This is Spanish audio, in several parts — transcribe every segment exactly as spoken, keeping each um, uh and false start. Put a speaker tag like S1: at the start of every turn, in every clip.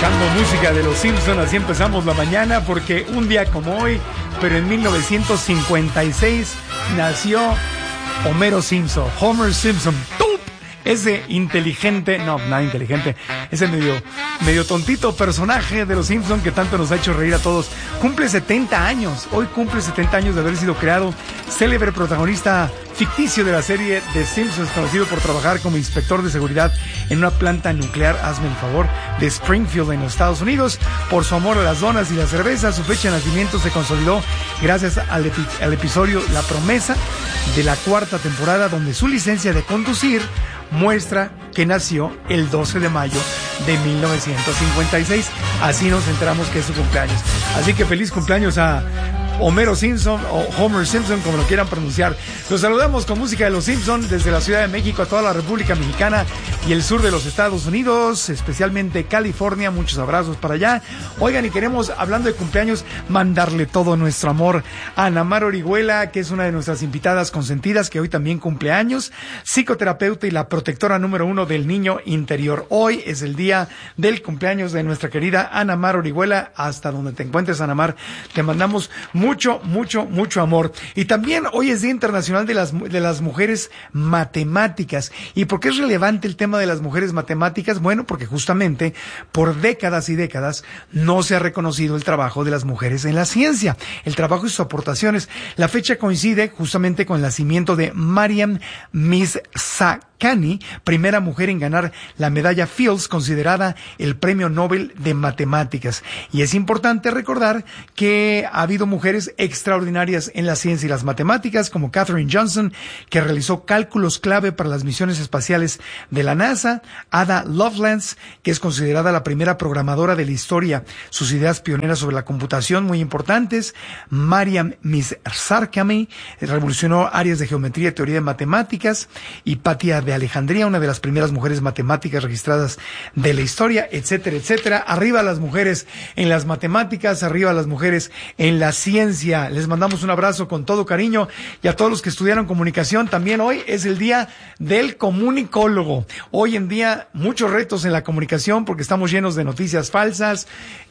S1: escuchando música de los Simpson, así empezamos la mañana, porque un día como hoy, pero en mil novecientos cincuenta y seis, nació Homero Simpson, Homer Simpson. ¡Tup! Ese inteligente, no, nada inteligente, ese medio, medio tontito personaje de los Simpson que tanto nos ha hecho reír a todos. Cumple setenta años, hoy cumple setenta años de haber sido creado, célebre protagonista ficticio de la serie The Simpsons, conocido por trabajar como inspector de seguridad en una planta nuclear, hazme el favor, de Springfield en los Estados Unidos. Por su amor a las donas y la cerveza, su fecha de nacimiento se consolidó gracias al, epi- al episodio La Promesa de la cuarta temporada, donde su licencia de conducir muestra que nació el doce de mayo de mil novecientos cincuenta y seis. Así nos enteramos que es su cumpleaños. Así que feliz cumpleaños a Homero Simpson o Homer Simpson, como lo quieran pronunciar. Los saludamos con música de los Simpson desde la Ciudad de México a toda la República Mexicana y el sur de los Estados Unidos, especialmente California. Muchos abrazos para allá. Oigan, y queremos, hablando de cumpleaños, mandarle todo nuestro amor a Ana Mar Orihuela, que es una de nuestras invitadas consentidas, que hoy también cumple años, psicoterapeuta y la protectora número uno del niño interior. Hoy es el día del cumpleaños de nuestra querida Ana Mar Orihuela. Hasta donde te encuentres, Ana Mar, te mandamos mucho, mucho, mucho amor. Y también hoy es Día Internacional de las, de las Mujeres Matemáticas. ¿Y por qué es relevante el tema de las mujeres matemáticas? Bueno, porque justamente por décadas y décadas no se ha reconocido el trabajo de las mujeres en la ciencia, el trabajo y sus aportaciones. La fecha coincide justamente con el nacimiento de Mariam Mirzakhani, primera mujer en ganar la medalla Fields, considerada el premio Nobel de Matemáticas. Y es importante recordar que ha habido mujeres extraordinarias en la ciencia y las matemáticas, como Katherine Johnson, que realizó cálculos clave para las misiones espaciales de la NASA; Ada Lovelace, que es considerada la primera programadora de la historia, sus ideas pioneras sobre la computación muy importantes; Mariam Mirzakhani revolucionó áreas de geometría y teoría de matemáticas; Hipatia de Alejandría, una de las primeras mujeres matemáticas registradas de la historia, etcétera, etcétera. Arriba las mujeres en las matemáticas, arriba las mujeres en la ciencia. Les mandamos un abrazo con todo cariño, y a todos los que estudiaron comunicación también. Hoy es el día del comunicólogo. Hoy en día muchos retos en la comunicación, porque estamos llenos de noticias falsas,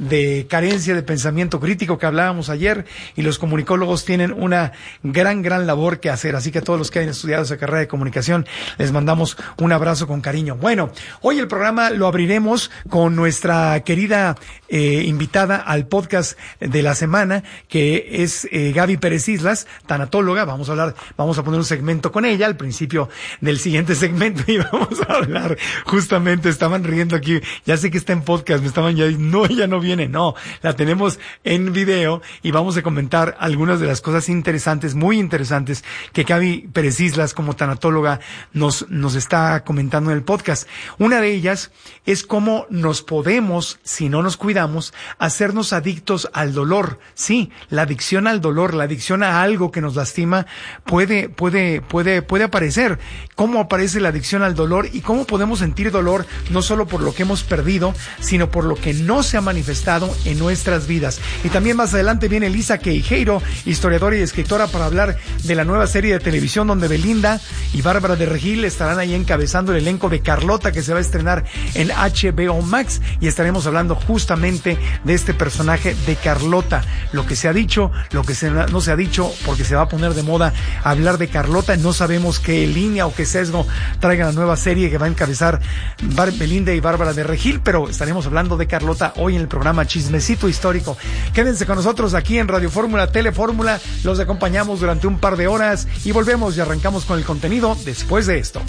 S1: de carencia de pensamiento crítico que hablábamos ayer, y los comunicólogos tienen una gran, gran labor que hacer. Así que a todos los que hayan estudiado esa carrera de comunicación, les mandamos un abrazo con cariño. Bueno, hoy el programa lo abriremos con nuestra querida eh, invitada al podcast de la semana, que es eh, Gaby Pérez Islas, tanatóloga. Vamos a hablar, vamos a poner un segmento con ella al principio del siguiente segmento, y vamos a hablar justamente, estaban riendo aquí, ya sé que está en podcast, me estaban ya, no, ella no viene, no, la tenemos en video, y vamos a comentar algunas de las cosas interesantes, muy interesantes, que Gaby Pérez Islas, como tanatóloga, nos, nos está comentando en el podcast. Una de ellas es cómo nos podemos, si no nos cuidamos, hacernos adictos al dolor. Sí, la adicción al dolor, la adicción a algo que nos lastima puede, puede, puede, puede aparecer. ¿Cómo aparece la adicción al dolor y cómo podemos sentir dolor no solo por lo que hemos perdido, sino por lo que no se ha manifestado en nuestras vidas? Y también más adelante viene Elisa Queijeiro, historiadora y escritora, para hablar de la nueva serie de televisión donde Belinda y Bárbara de Regil estarán ahí encabezando el elenco de Carlota, que se va a estrenar en H B O Max, y estaremos hablando justamente de este personaje de Carlota, lo que se ha dicho, lo que se, no se ha dicho, porque se va a poner de moda hablar de Carlota. No sabemos qué línea o qué sesgo traiga la nueva serie que va a encabezar Bar- Belinda y Bárbara de Regil, pero estaremos hablando de Carlota hoy en el programa Chismecito Histórico. Quédense con nosotros aquí en Radio Fórmula, Telefórmula, los acompañamos durante un par de horas y volvemos y arrancamos con el contenido después de esto.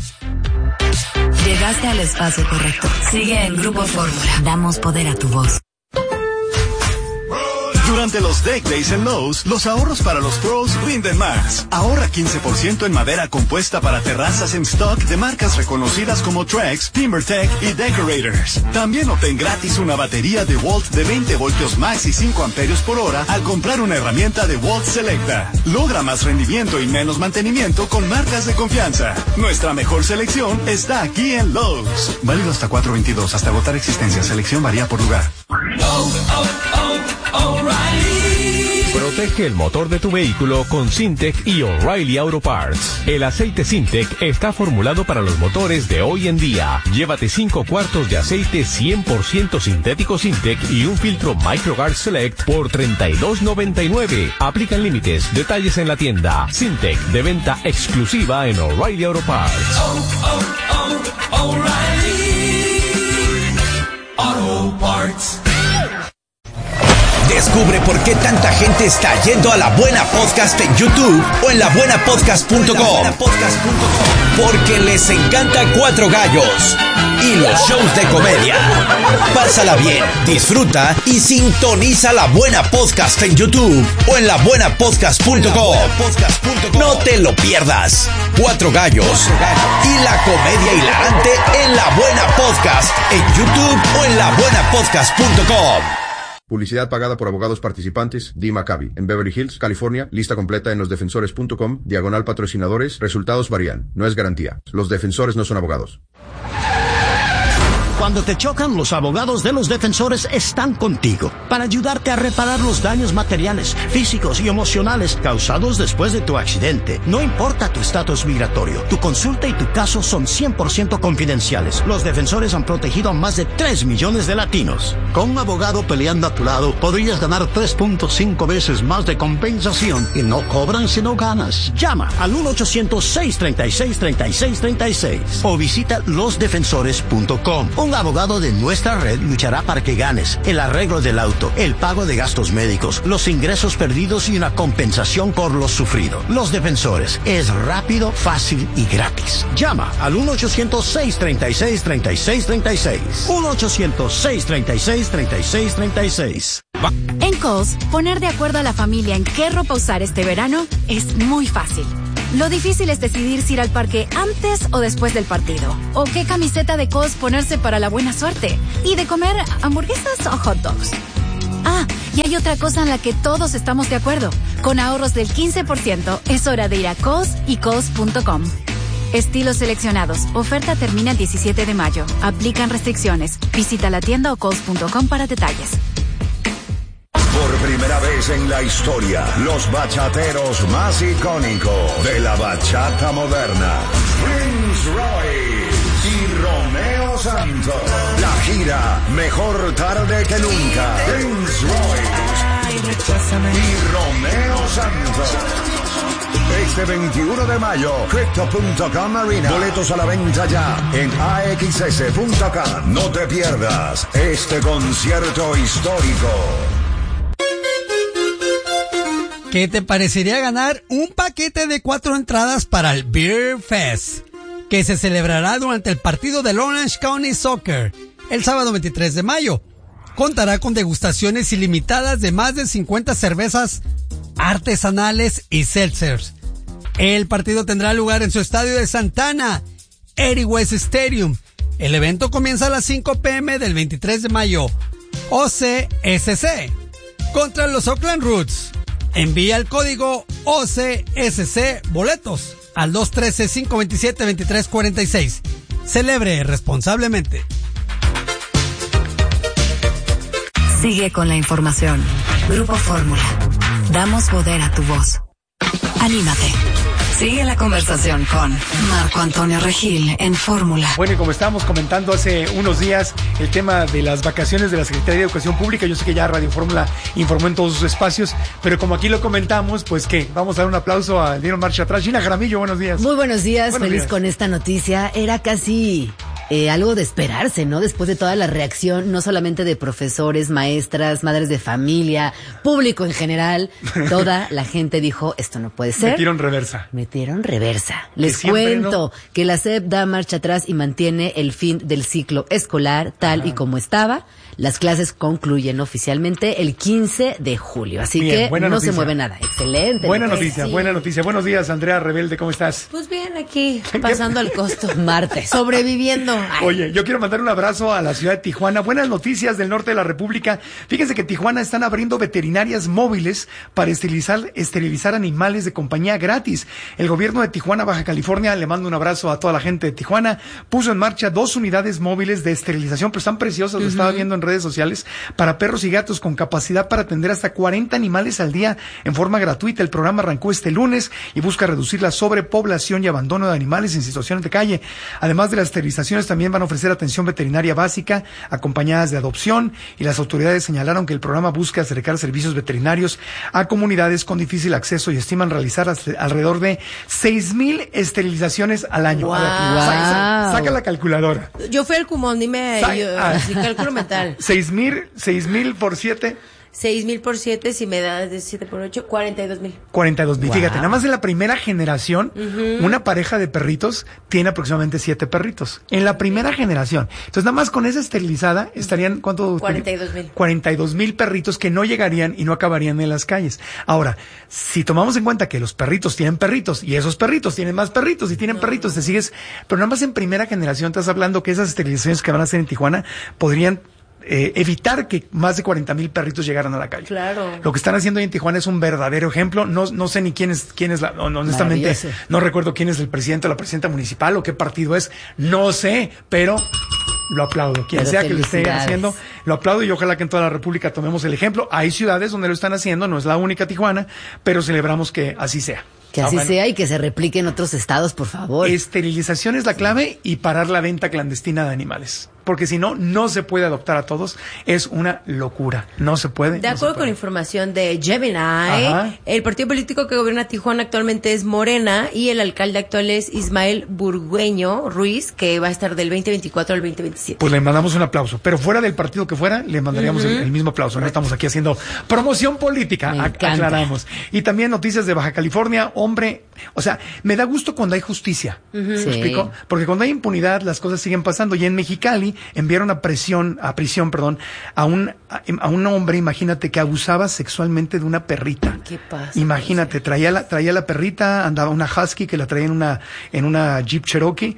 S2: Llegaste al espacio correcto. Sigue en Grupo Fórmula. Damos poder a tu voz.
S3: Durante los Deck Days en Lowe's, los ahorros para los pros rinden más. Ahorra quince por ciento en madera compuesta para terrazas en stock de marcas reconocidas como Trex, TimberTech y Decorators. También obtén gratis una batería de Walt de veinte voltios max y cinco amperios por hora al comprar una herramienta de Walt Selecta. Logra más rendimiento y menos mantenimiento con marcas de confianza. Nuestra mejor selección está aquí en Lowe's. Válido hasta cuatro veintidós, hasta agotar existencia. Selección varía por lugar. Oh, oh, oh, O'Reilly.
S4: Protege el motor de tu vehículo con Syntec y O'Reilly Auto Parts. El aceite Syntec está formulado para los motores de hoy en día. Llévate cinco cuartos de aceite cien por ciento sintético Syntec y un filtro MicroGuard Select por treinta y dos noventa y nueve. Aplican límites. Detalles en la tienda. Syntec, de venta exclusiva en O'Reilly Auto Parts.
S5: Oh, oh, oh, O'Reilly Auto Parts.
S6: Descubre por qué tanta gente está yendo a La Buena Podcast en YouTube o en la buena podcast punto com. Porque les encanta Cuatro Gallos y los shows de comedia. Pásala bien, disfruta y sintoniza La Buena Podcast en YouTube o en la buena podcast punto com. No te lo pierdas. Cuatro Gallos y la comedia hilarante en La Buena Podcast en YouTube o en la buena podcast punto com.
S7: Publicidad pagada por abogados participantes. Dee Maccabi, en Beverly Hills, California. Lista completa en los defensores punto com. Diagonal patrocinadores. Resultados varían. No es garantía. Los defensores no son abogados.
S8: Cuando te chocan, los abogados de los defensores están contigo para ayudarte a reparar los daños materiales, físicos y emocionales causados después de tu accidente. No importa tu estatus migratorio, tu consulta y tu caso son cien por ciento confidenciales. Los defensores han protegido a más de tres millones de latinos. Con un abogado peleando a tu lado, podrías ganar tres punto cinco veces más de compensación y no cobran si no ganas. Llama al uno ochocientos, seis treinta y seis, treinta y seis treinta y seis o visita los defensores punto com. Un abogado de nuestra red luchará para que ganes el arreglo del auto, el pago de gastos médicos, los ingresos perdidos y una compensación por lo sufrido. Los Defensores es rápido, fácil y gratis. Llama al uno ochocientos, seis treinta y seis, treinta y seis treinta y seis. uno ochocientos, seis treinta y seis, treinta y seis treinta y seis.
S9: En Kohl's, poner de acuerdo a la familia en qué ropa usar este verano es muy fácil. Lo difícil es decidir si ir al parque antes o después del partido. O qué camiseta de Kohl's ponerse para la buena suerte. Y de comer hamburguesas o hot dogs. Ah, y hay otra cosa en la que todos estamos de acuerdo. Con ahorros del quince por ciento, es hora de ir a Kohl's y Kohl's punto com. Estilos seleccionados. Oferta termina el diecisiete de mayo. Aplican restricciones. Visita la tienda o Kohl's punto com para detalles.
S10: Por primera vez en la historia, los bachateros más icónicos de la bachata moderna, Prince Royce y Romeo Santos. La gira Mejor Tarde que Nunca. Prince Royce y Romeo Santos. Este veintiuno de mayo, Crypto punto com Arena. Boletos a la venta ya en A X S punto com. No te pierdas este concierto histórico.
S11: ¿Qué te parecería ganar un paquete de cuatro entradas para el Beer Fest, que se celebrará durante el partido del Orange County Soccer el sábado veintitrés de mayo? Contará con degustaciones ilimitadas de más de cincuenta cervezas artesanales y seltzers. El partido tendrá lugar en su estadio de Santana, Eddie West Stadium. El evento comienza a las cinco p m del veintitrés de mayo. O C S C contra los Oakland Roots. Envía el código O C S C boletos al dos uno tres, cinco dos siete, dos tres cuatro seis. Celebre responsablemente.
S2: Sigue con la información. Grupo Fórmula. Damos poder a tu voz. Anímate. Sigue la conversación con Marco Antonio Regil en Fórmula.
S1: Bueno, y como estábamos comentando hace unos días, el tema de las vacaciones de la Secretaría de Educación Pública, yo sé que ya Radio Fórmula informó en todos sus espacios, pero como aquí lo comentamos, pues que vamos a dar un aplauso a Dino Marcha Atrás. Gina Jaramillo, buenos días.
S12: Muy buenos días,
S1: buenos
S12: feliz
S1: días.
S12: Con esta noticia. Era casi eh, algo de esperarse, ¿no? Después de toda la reacción, no solamente de profesores, maestras, madres de familia, público en general, toda la gente dijo, esto no puede ser.
S1: Metieron reversa.
S12: Metieron reversa. Les
S1: siempre,
S12: cuento
S1: ¿no?
S12: que la S E P da marcha atrás y mantiene el fin del ciclo escolar tal Ajá. y como estaba. Las clases concluyen oficialmente el quince de julio, así
S1: bien,
S12: que no
S1: noticia.
S12: se mueve nada. Excelente.
S1: Buena
S12: pues,
S1: noticia,
S12: sí.
S1: buena noticia. Buenos días, Andrea Rebelde, ¿cómo estás?
S13: Pues bien, aquí, pasando al costo. Martes. Sobreviviendo. Ay.
S1: Oye, yo quiero mandar un abrazo a la ciudad de Tijuana. Buenas noticias del norte de la República. Fíjense que en Tijuana están abriendo veterinarias móviles para esterilizar, esterilizar animales de compañía gratis. El gobierno de Tijuana, Baja California, le mando un abrazo a toda la gente de Tijuana, puso en marcha dos unidades móviles de esterilización, pero están preciosas, lo uh-huh. estaba viendo en redes sociales, para perros y gatos con capacidad para atender hasta cuarenta animales al día en forma gratuita. El programa arrancó este lunes y busca reducir la sobrepoblación y abandono de animales en situaciones de calle. Además de las esterilizaciones, también van a ofrecer atención veterinaria básica, acompañadas de adopción, y las autoridades señalaron que el programa busca acercar servicios veterinarios a comunidades con difícil acceso y estiman realizar alrededor de seis mil esterilizaciones al año.
S13: Wow.
S1: A ver, saca, saca la calculadora.
S13: Yo fui al Cumón, dime,
S1: Sa-
S13: yo,
S1: ah.
S13: así cálculo mental.
S1: Seis mil, seis mil por siete.
S13: Seis mil por siete, si me das de siete por ocho, cuarenta y dos mil.
S1: cuarenta y dos mil.
S13: Wow.
S1: Fíjate, nada más en la primera generación,
S13: Uh-huh.
S1: una pareja de perritos tiene aproximadamente siete perritos. En la primera generación. Entonces, nada más con esa esterilizada estarían, ¿cuánto?
S13: cuarenta y dos mil.
S1: cuarenta y dos mil perritos que no llegarían y no acabarían en las calles. Ahora, si tomamos en cuenta que los perritos tienen perritos y esos perritos tienen más perritos y tienen
S13: No.
S1: perritos, te sigues, pero nada más en primera generación estás hablando que esas esterilizaciones que van a hacer en Tijuana podrían Eh, evitar que más de cuarenta mil perritos llegaran a la calle.
S13: Claro.
S1: Lo que están haciendo hoy en Tijuana es un verdadero ejemplo. No, no sé ni quién es, quién es la, no, no, honestamente, no recuerdo quién es el presidente o la presidenta municipal o qué partido es. No sé, pero lo aplaudo. Quien
S12: Pero
S1: sea que lo esté
S12: felicidades.
S1: haciendo, lo aplaudo, y ojalá que en toda la República tomemos el ejemplo. Hay ciudades donde lo están haciendo, no es la única Tijuana, pero celebramos que así sea.
S12: Que así
S1: Ah, bueno.
S12: sea y que se replique en otros estados, por favor.
S1: Esterilización es la clave, y parar la venta clandestina de animales. Porque si no, no se puede adoptar a todos. Es una locura. No se puede.
S13: De
S1: no
S13: acuerdo
S1: se
S13: con
S1: puede.
S13: información de Gemini,
S1: Ajá.
S13: el partido político que gobierna Tijuana actualmente es Morena, y el alcalde actual es Ismael Burgueño Ruiz, que va a estar del veinte veinticuatro al veinte veintisiete.
S1: Pues le mandamos un aplauso. Pero fuera del partido que fuera, le mandaríamos
S13: Ujú.
S1: el, el mismo aplauso. No estamos aquí haciendo promoción política.
S12: Me
S1: Ac-
S12: encanta.
S1: aclaramos. Y también noticias de Baja California. Hombre, o sea, me da gusto cuando hay justicia.
S12: Ujú.
S1: ¿Me
S12: Sí.
S1: explico? Porque cuando hay impunidad, las cosas siguen pasando. Y en Mexicali enviaron a presión, a prisión, perdón, a un, a, a un hombre, imagínate, que abusaba sexualmente de una perrita.
S13: ¿Qué pasa?
S1: Imagínate, traía la, traía la perrita, andaba una husky que la traía en una, en una Jeep Cherokee,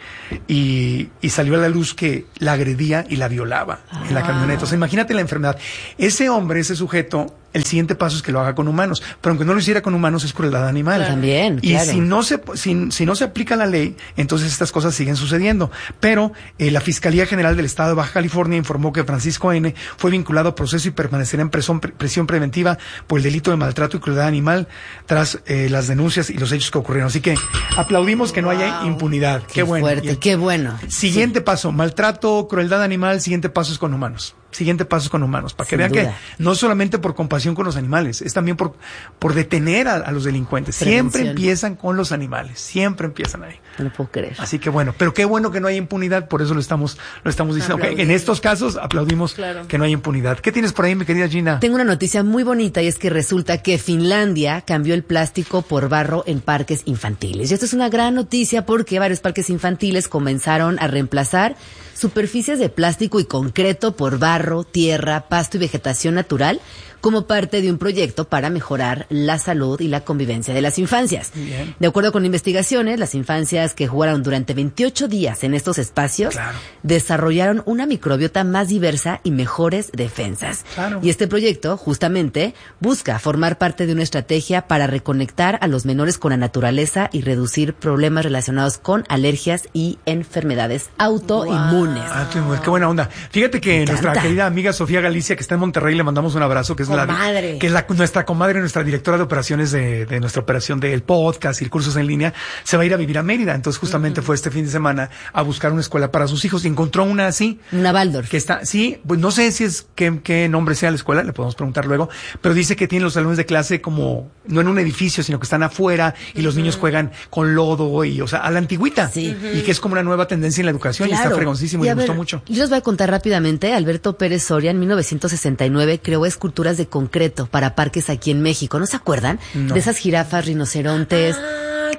S1: y, y salió a la luz que la agredía y la violaba en la
S13: Ah.
S1: camioneta. O sea, imagínate la enfermedad. Ese hombre, ese sujeto, el siguiente paso es que lo haga con humanos. Pero aunque no lo hiciera con humanos, es crueldad animal.
S12: Claro. También,
S1: Y
S12: claro.
S1: si no se, si, si no se aplica la ley, entonces estas cosas siguen sucediendo. Pero eh, la Fiscalía General del Estado de Baja California informó que Francisco N. fue vinculado a proceso y permanecerá en presión, prisión preventiva por el delito de maltrato y crueldad animal tras eh, las denuncias y los hechos que ocurrieron. Así que aplaudimos que no haya impunidad. Qué,
S12: Qué
S1: bueno.
S12: fuerte,
S1: Y el
S12: qué bueno.
S1: Siguiente paso, maltrato, crueldad animal, siguiente paso es con humanos. Siguiente paso es con humanos. Para que
S12: Sin
S1: vean
S12: duda.
S1: que no solamente por compasión con los animales, es también por, por detener a, a los delincuentes. Siempre
S12: Prevención.
S1: empiezan con los animales, siempre empiezan ahí.
S12: No lo puedo creer.
S1: Así que bueno, pero qué bueno que no haya impunidad, por eso lo estamos, lo estamos diciendo. Ok,
S13: Aplaudimos.
S1: en estos casos aplaudimos
S13: Claro.
S1: que no haya impunidad. ¿Qué tienes por ahí, mi querida Gina?
S12: Tengo una noticia muy bonita, y es que resulta que Finlandia cambió el plástico por barro en parques infantiles. Y esto es una gran noticia porque varios parques infantiles comenzaron a reemplazar superficies de plástico y concreto por barro, tierra, pasto y vegetación natural, como parte de un proyecto para mejorar la salud y la convivencia de las infancias.
S1: Bien.
S12: De acuerdo con investigaciones, las infancias que jugaron durante veintiocho días en estos espacios
S1: Claro.
S12: desarrollaron una microbiota más diversa y mejores defensas.
S1: Claro.
S12: Y este proyecto, justamente, busca formar parte de una estrategia para reconectar a los menores con la naturaleza y reducir problemas relacionados con alergias y enfermedades autoinmunes.
S1: Ah, qué, qué buena onda. Fíjate que
S12: Me
S1: nuestra
S12: encanta.
S1: querida amiga Sofía Galicia, que está en Monterrey, le mandamos un abrazo, que es la
S13: Comadre.
S1: que es la nuestra comadre, nuestra directora de operaciones de, de nuestra operación del podcast y cursos en línea, se va a ir a vivir a Mérida. Entonces justamente fue este fin de semana a buscar una escuela para sus hijos y encontró una así.
S12: Una Waldorf.
S1: Que está, sí, pues no sé si es qué, qué nombre sea la escuela, le podemos preguntar luego, pero dice que tiene los salones de clase como, no en un edificio, sino que están afuera, y los niños juegan con lodo y, o sea, a la antigüita.
S12: Sí.
S1: Y que es como una nueva tendencia en la educación y está
S12: Claro.
S1: fregoncísimo y,
S12: a
S1: me gustó
S12: ver,
S1: mucho.
S12: Yo les voy a contar rápidamente. Alberto Pérez Soria en mil novecientos sesenta y nueve creó esculturas de concreto para parques aquí en México. ¿No se acuerdan?
S1: No.
S12: De esas jirafas, rinocerontes.
S13: Ah,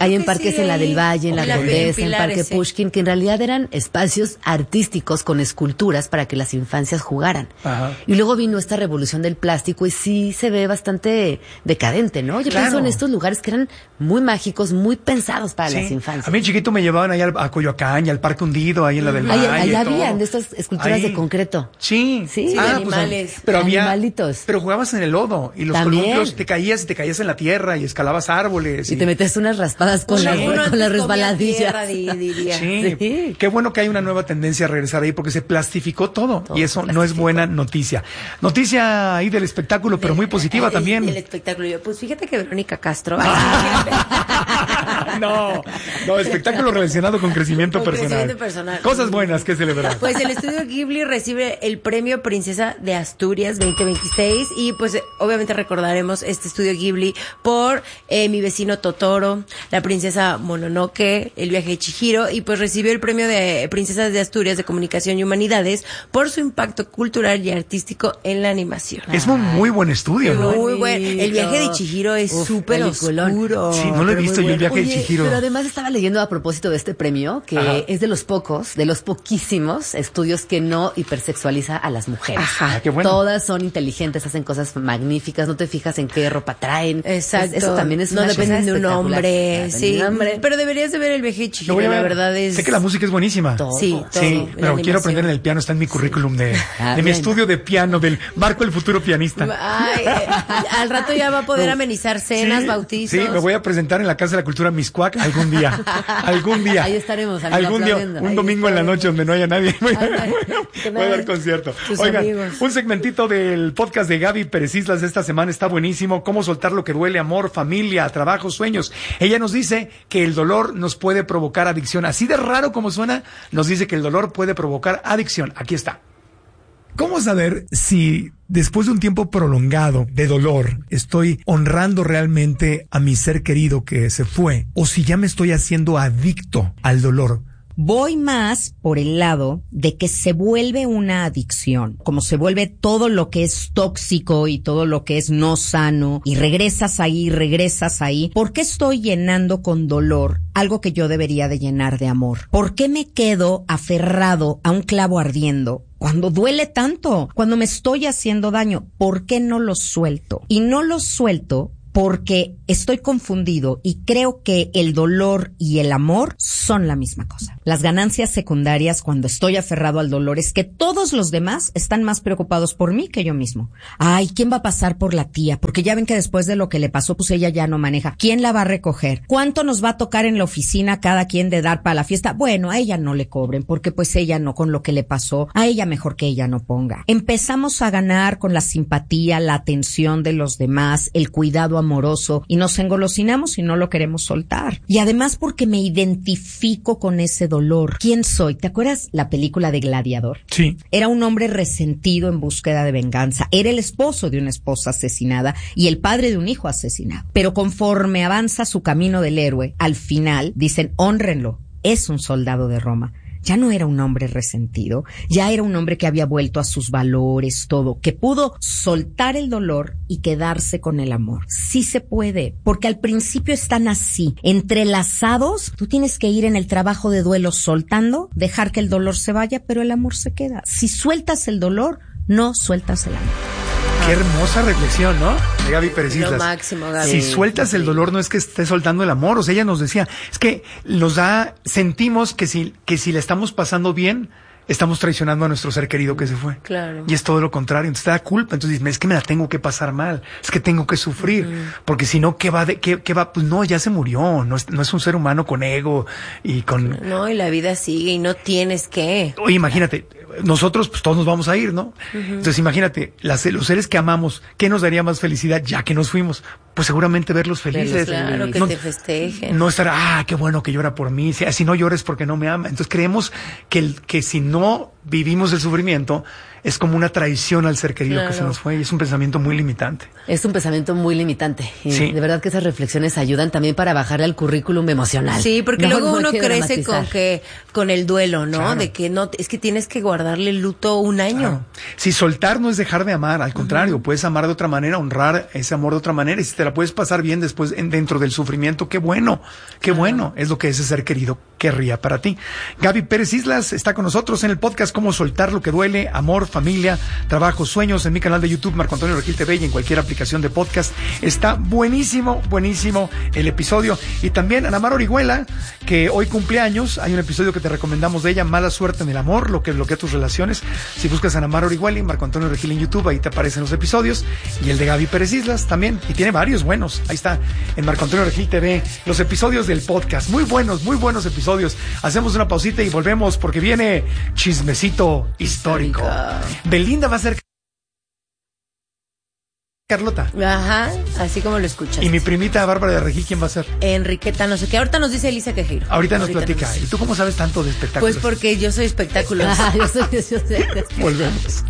S12: Hay en
S13: que
S12: parques
S13: sí,
S12: en la del Valle, en la
S13: en la
S12: Condesa, en
S13: Pilares,
S12: Parque
S13: sí.
S12: Pushkin, que en realidad eran espacios artísticos con esculturas para que las infancias jugaran.
S1: Ajá.
S12: Y luego vino esta revolución del plástico y sí se ve bastante decadente, ¿no? Yo
S1: Claro.
S12: pienso en estos lugares que eran muy mágicos, muy pensados para
S1: Sí.
S12: las infancias.
S1: A mí chiquito me llevaban allá al- a Coyoacán y al Parque Hundido, ahí en la del
S12: Ahí,
S1: Valle.
S12: ahí
S1: y
S12: habían
S1: todo.
S12: de estas esculturas
S1: Ahí.
S12: de concreto.
S1: Sí,
S12: Sí,
S13: de
S1: Ah,
S13: animales.
S1: pero había,
S12: Animalitos.
S1: pero jugabas en el lodo y los
S12: También.
S1: columpios te caías y te caías en la tierra y escalabas árboles.
S12: Y te metes unas raspadas con,
S13: Uno-
S12: las,
S13: uno
S12: con
S13: antes
S12: las
S13: comía
S12: resbaladillas.
S13: tierra, di- diría.
S1: Sí.
S12: Sí.
S1: Qué bueno que hay una nueva tendencia a regresar ahí porque se plastificó todo,
S12: Todo
S1: y eso
S12: se
S1: no es
S12: plastificó.
S1: buena noticia. Noticia ahí del espectáculo, pero muy positiva
S13: El-
S1: también.
S13: El espectáculo. Yo, pues fíjate que Verónica Castro.
S1: no, no, espectáculo relacionado con crecimiento
S13: Con
S1: personal.
S13: crecimiento personal.
S1: Cosas buenas que celebrar.
S13: Pues el estudio Ghibli recibe el premio Princesa de Asturias veinte veintiséis y pues eh, obviamente recordaremos este estudio Ghibli por eh, Mi vecino Totoro, La princesa Mononoke, El viaje de Chihiro y pues recibió el premio de Princesas de Asturias de Comunicación y Humanidades por su impacto cultural y artístico en la animación.
S1: Es un muy buen estudio, ¿no?
S13: Muy bueno. El viaje de Chihiro es
S12: Uf,
S13: súper
S12: peliculón.
S13: oscuro.
S1: Sí, no lo he
S12: Pero
S1: visto
S12: muy
S1: yo el
S12: bueno.
S1: viaje de
S12: Oye,
S1: Chihiro.
S12: Pero además estaba leyendo a propósito de este premio, que
S1: Ajá.
S12: es de los pocos, de los poquísimos estudios que no hipersexualiza a las mujeres.
S13: Ajá.
S1: Ah, qué bueno.
S12: Todas son inteligentes, hacen cosas magníficas, no te fijas en qué ropa traen.
S13: Exacto.
S12: Es- eso también es
S13: no
S12: una
S13: dependen
S12: cosa
S13: de un
S12: espectacular.
S13: hombre,
S12: Claro,
S13: sí.
S12: de un hombre.
S13: Pero deberías de ver el viaje de
S1: Lo
S13: Chihiro,
S1: voy a
S13: la
S1: ver.
S13: verdad es.
S1: Sé que la música es buenísima.
S12: Todo.
S13: Sí, todo.
S1: Sí,
S13: la
S1: pero quiero
S13: animación.
S1: aprender en el piano, está en mi currículum de,
S12: Ah,
S1: de mi
S12: bien.
S1: estudio de piano, del Marco el futuro pianista.
S13: Ay, eh, al rato ya va a poder amenizar cenas,
S1: Sí,
S13: bautizos.
S1: Sí, me voy a presentar en la Casa de la Cultura Miscuac algún día. Algún día.
S12: Ahí estaremos, amigo,
S1: Algún día,
S12: aplaudiendo.
S1: un
S12: Ahí
S1: domingo en la
S12: estaremos.
S1: noche donde no haya nadie. Voy a,
S13: Ándale, que
S1: voy a dar
S13: nadie-
S1: concierto.
S13: tus
S1: Oigan,
S13: amigos.
S1: un segmentito del podcast de Gaby Pérez Islas de esta semana está buenísimo. Cómo soltar lo que duele, amor, familia, trabajo, sueños. Ella nos dice que el dolor nos puede provocar adicción. Así de raro como suena, nos dice que el dolor puede provocar adicción. Aquí está. ¿Cómo saber si después de un tiempo prolongado de dolor estoy honrando realmente a mi ser querido que se fue o si ya me estoy haciendo adicto al dolor?
S14: Voy más por el lado de que se vuelve una adicción, como se vuelve todo lo que es tóxico y todo lo que es no sano, y regresas ahí, regresas ahí. ¿Por qué estoy llenando con dolor algo que yo debería de llenar de amor? ¿Por qué me quedo aferrado a un clavo ardiendo cuando duele tanto, cuando me estoy haciendo daño? ¿Por qué no lo suelto? Y no lo suelto porque estoy confundido y creo que el dolor y el amor son la misma cosa. Las ganancias secundarias cuando estoy aferrado al dolor es que todos los demás están más preocupados por mí que yo mismo. Ay, ¿quién va a pasar por la tía? Porque ya ven que después de lo que le pasó, pues ella ya no maneja. ¿Quién la va a recoger? ¿Cuánto nos va a tocar en la oficina cada quien de dar para la fiesta? Bueno, a ella no le cobren porque pues ella no, con lo que le pasó, a ella mejor que ella no ponga. Empezamos a ganar con la simpatía, la atención de los demás, el cuidado amoroso y nos engolosinamos y no lo queremos soltar. Y además porque me identifico con ese dolor. ¿Quién soy? ¿Te acuerdas la película de Gladiador?
S1: Sí.
S14: Era un hombre resentido en búsqueda de venganza. Era el esposo de una esposa asesinada y el padre de un hijo asesinado. Pero conforme avanza su camino del héroe, al final dicen, hónrenlo. Es un soldado de Roma. Ya no era un hombre resentido, ya era un hombre que había vuelto a sus valores, todo, que pudo soltar el dolor y quedarse con el amor. Sí se puede, porque al principio están así, entrelazados. Tú tienes que ir en el trabajo de duelo soltando, dejar que el dolor se vaya, pero el amor se queda. Si sueltas el dolor, no sueltas el amor.
S1: Qué hermosa reflexión, ¿no? De Gaby Pérez
S13: Lo
S1: Islas.
S13: máximo, Gaby.
S1: Si sueltas el dolor, no es que estés soltando el amor. O sea, ella nos decía, es que nos da, sentimos que si, que si la estamos pasando bien, estamos traicionando a nuestro ser querido que se fue.
S13: Claro.
S1: Y es todo lo contrario. Entonces te da culpa. Entonces dices, es que me la tengo que pasar mal. Es que tengo que sufrir. Uh-huh. Porque si no, ¿qué va de, qué, qué va? Pues no, ya se murió. No es, no es un ser humano con ego y con...
S13: No, y la vida sigue y no tienes que.
S1: Oye, imagínate, nosotros pues todos nos vamos a ir, ¿no? Uh-huh. Entonces imagínate, las, los seres que amamos, ¿qué nos daría más felicidad ya que nos fuimos? Pues seguramente verlos felices.
S13: Claro, que
S1: no,
S13: te festejen.
S1: No estar, ah, qué bueno que llora por mí. Si, si no llores porque no me ama. Entonces creemos que, el, que si no vivimos el sufrimiento, es como una traición al ser querido
S12: Claro.
S1: que se nos fue y es un pensamiento muy limitante.
S12: Es un pensamiento muy limitante. Y
S1: Sí.
S12: de verdad que esas reflexiones ayudan también para bajarle al currículum emocional.
S13: Sí, porque
S12: No,
S13: luego
S12: no hay
S13: uno
S12: que
S13: crece
S12: dramatizar.
S13: con que con el duelo, ¿no?
S1: Claro.
S13: De que no, es que tienes que guardarle el luto un año.
S1: Claro. Si soltar no es dejar de amar, al contrario, puedes amar de otra manera, honrar ese amor de otra manera, y si te la puedes pasar bien después en, dentro del sufrimiento, qué bueno, qué bueno, es lo que ese ser querido querría para ti. Gaby Pérez Islas está con nosotros en el podcast Cómo soltar lo que duele, amor, familia, trabajo, sueños, en mi canal de YouTube, Marco Antonio Regil T V, y en cualquier aplicación de podcast. Está buenísimo, buenísimo el episodio. Y también Ana Mar Orihuela, que hoy cumple años, hay un episodio que te recomendamos de ella, Mala suerte en el amor, lo que bloquea tus relaciones. Si buscas a Ana Mar Orihuela y Marco Antonio Regil en YouTube, ahí te aparecen los episodios, y el de Gaby Pérez Islas también, y tiene varios buenos, ahí está, en Marco Antonio Regil T V, los episodios del podcast, muy buenos, muy buenos episodios. Hacemos una pausita y volvemos porque viene chismecito histórico. Belinda va a ser Carlota.
S13: Ajá, así como lo escuchas.
S1: Y mi primita Bárbara de Regil, ¿quién va a ser?
S13: Enriqueta, no sé qué. Ahorita nos dice Elisa Quejeiro.
S1: Ahorita nos
S13: Ahorita
S1: platica. ¿Y tú cómo sabes tanto de espectáculos?
S13: Pues porque yo soy espectáculos.
S12: Ah, yo soy, yo soy.
S1: Volvemos.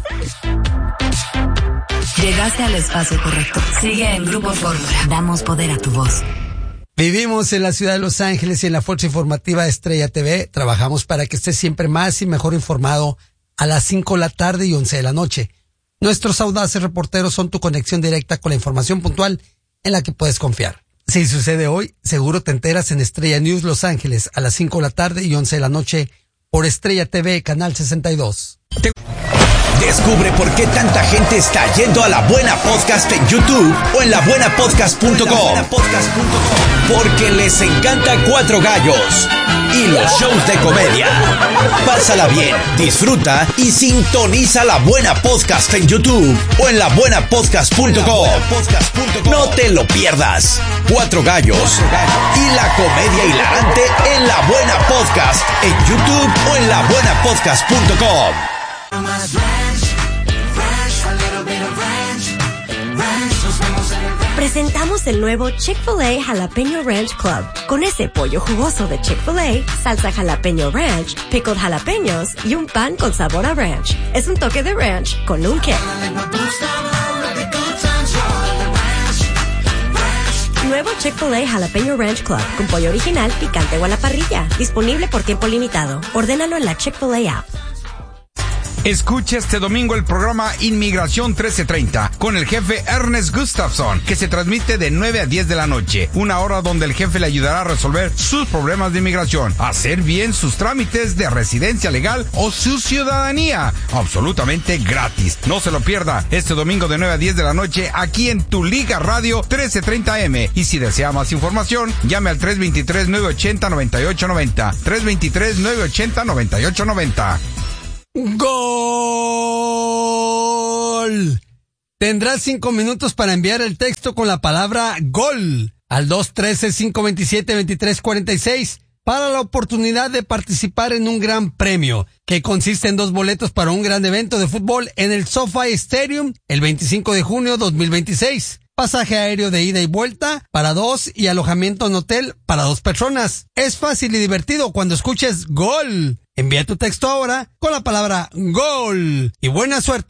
S2: Llegaste al espacio correcto. Sigue en Grupo Fórmula. Damos poder a tu voz.
S11: Vivimos en la ciudad de Los Ángeles y en la Fuerza Informativa Estrella T V trabajamos para que estés siempre más y mejor informado a las cinco de la tarde y once de la noche. Nuestros audaces reporteros son tu conexión directa con la información puntual en la que puedes confiar. Si sucede hoy, seguro te enteras en Estrella News Los Ángeles a las cinco de la tarde y once de la noche por Estrella T V, Canal sesenta y dos.
S6: Descubre por qué tanta gente está yendo a La Buena Podcast en YouTube o en la buena podcast punto com. Porque les encanta Cuatro Gallos y los shows de comedia. Pásala bien, disfruta y sintoniza La Buena Podcast en YouTube o en la buena podcast punto com. No te lo pierdas. Cuatro Gallos y la comedia hilarante en La Buena Podcast en YouTube o en la buena podcast punto com.
S15: Presentamos el nuevo Chick-fil-A Jalapeño Ranch Club. Con ese pollo jugoso de Chick-fil-A, salsa jalapeño ranch, pickled jalapeños y un pan con sabor a ranch. Es un toque de ranch con un kick. Nuevo Chick-fil-A Jalapeño Ranch Club con pollo original, picante o a la parrilla. Disponible por tiempo limitado. Ordénalo en la Chick-fil-A app.
S16: Escucha este domingo el programa Inmigración trece treinta con el jefe Ernest Gustafson, que se transmite de nueve a diez de la noche, una hora donde el jefe le ayudará a resolver sus problemas de inmigración, hacer bien sus trámites de residencia legal o su ciudadanía, absolutamente gratis. No se lo pierda este domingo de nueve a diez de la noche aquí en Tu Liga Radio trece treinta eme. Y si desea más información, llame al tres dos tres, nueve ocho cero, nueve ocho nueve cero, tres dos tres, nueve ocho cero, nueve ocho nueve cero.
S11: ¡Gol! Tendrás cinco minutos para enviar el texto con la palabra GOL al dos uno tres, cinco dos siete, dos tres cuatro seis para la oportunidad de participar en un gran premio que consiste en dos boletos para un gran evento de fútbol en el SoFi Stadium el veinticinco de junio de dos mil veintiséis. Pasaje aéreo de ida y vuelta para dos y alojamiento en hotel para dos personas. Es fácil y divertido cuando escuches GOL. Envía tu texto ahora con la palabra GOL y buena suerte.